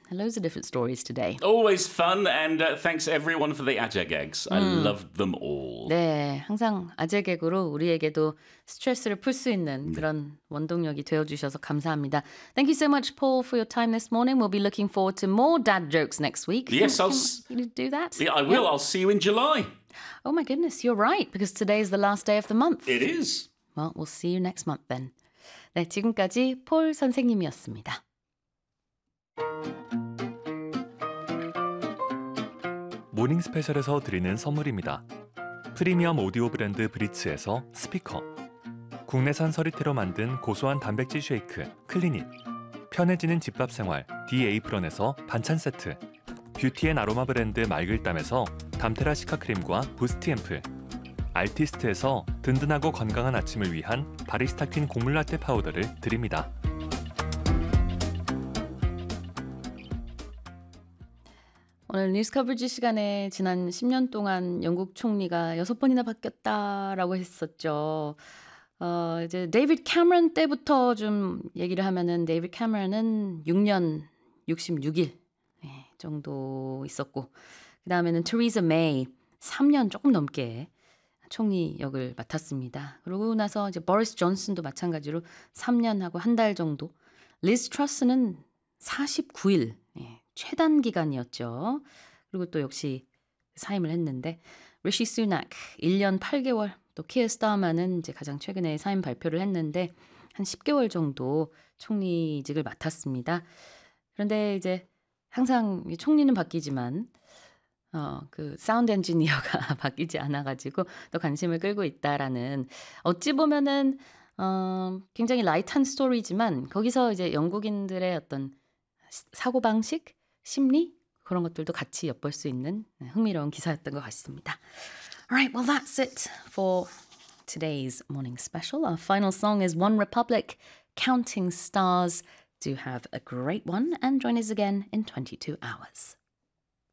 Loads of different stories today. Always fun, and thanks everyone for the Ajay gags. I loved them all. 네, 항상 아재 개그로 우리에게도 스트레스를 풀 수 있는 그런 원동력이 되어주셔서 감사합니다. Thank you so much, Paul, for your time this morning. We'll be looking forward to more dad jokes next week. Yes, Can you do that? Yeah, I will. Yeah. I'll see you in July. Oh my goodness, you're right, because today is the last day of the month. It is. Well, we'll see you next month then. 네, 지금까지 폴 선생님이었습니다. 모닝 스페셜에서 드리는 선물입니다. 프리미엄 오디오 브랜드 브리츠에서 스피커, 국내산 서리태로 만든 고소한 단백질 쉐이크 클리닛, 편해지는 집밥 생활 D-Apron에서 반찬 세트, 뷰티앤 아로마 브랜드 말글담에서 담테라 시카 크림과 부스트 앰플, 알티스트에서 든든하고 건강한 아침을 위한 바리스타 퀸 곡물 라떼 파우더를 드립니다. 오늘 뉴스 커버지 시간에 지난 10년 동안 영국 총리가 6번이나 바뀌었다라고 했었죠. 이제 데이비드 캐머런 때부터 좀 얘기를 하면은 데이비드 캐머런은 6년 66일 정도 있었고 그 다음에는 테리사 메이 3년 조금 넘게 총리 역을 맡았습니다. 그러고 나서 이제 보리스 존슨도 마찬가지로 3년하고 한 달 정도. 리즈 트러스는 49일 최단 기간이었죠. 그리고 또 역시 사임을 했는데 리시 수낙 1년 8개월 또 키어 스타머는 이제 가장 최근에 사임 발표를 했는데 한 10개월 정도 총리직을 맡았습니다. 그런데 이제 항상 총리는 바뀌지만 그 사운드 엔지니어가 바뀌지 않아가지고 또 관심을 끌고 있다라는 어찌 보면은 굉장히 라이트한 스토리지만 거기서 이제 영국인들의 어떤 사고방식, 심리 그런 것들도 같이 엿볼 수 있는 흥미로운 기사였던 것 같습니다. Alright, well that's it for today's morning special. Our final song is One Republic, Counting Stars. Do have a great one and join us again in 22 hours.